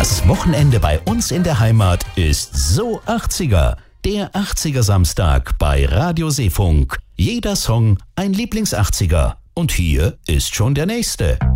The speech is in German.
Das Wochenende bei uns in der Heimat ist so 80er. Der 80er Samstag bei Radio Seefunk. Jeder Song ein Lieblings-80er. Und hier ist schon der nächste.